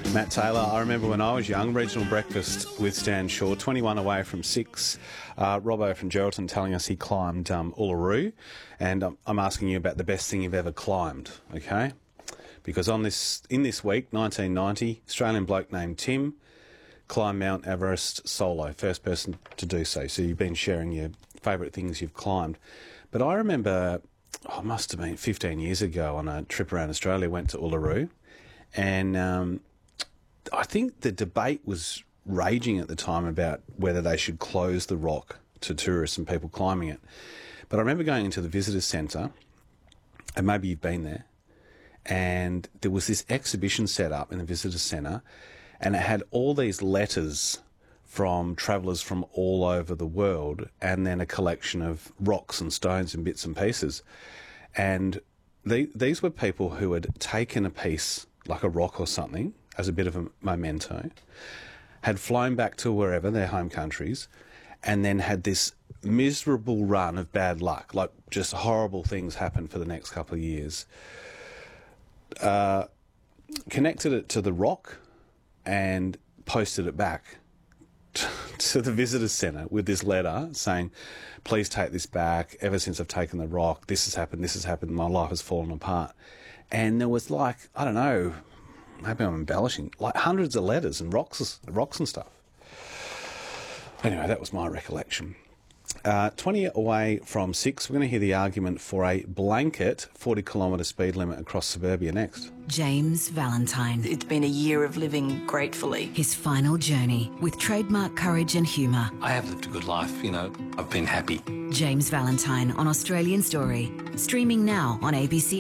Matt Taylor. I remember when I was young, regional breakfast with Stan Shaw, 21 away from 6. Robbo from Geraldton telling us he climbed Uluru, and I'm asking you about the best thing you've ever climbed, okay? Because in this week, 1990, Australian bloke named Tim climbed Mount Everest solo, first person to do so. So you've been sharing your favourite things you've climbed. But I remember, it must have been 15 years ago on a trip around Australia, went to Uluru, and I think the debate was raging at the time about whether they should close the rock to tourists and people climbing it. But I remember going into the visitors centre, and maybe you've been there, and there was this exhibition set up in the visitors centre, and it had all these letters from travellers from all over the world, and then a collection of rocks and stones and bits and pieces. And these were people who had taken a piece, like a rock or something, as a bit of a memento, had flown back to wherever, their home countries, and then had this miserable run of bad luck, like just horrible things happened for the next couple of years. Connected it to the rock and posted it back to the visitors centre with this letter saying, please take this back. Ever since I've taken the rock, this has happened, my life has fallen apart. And there was like, I don't know, maybe I'm embellishing, like hundreds of letters and rocks and stuff. Anyway, that was my recollection. 20 away from 6, we're going to hear the argument for a blanket 40-kilometre speed limit across suburbia next. James Valentine. It's been a year of living gratefully. His final journey with trademark courage and humour. I have lived a good life, I've been happy. James Valentine on Australian Story. Streaming now on ABC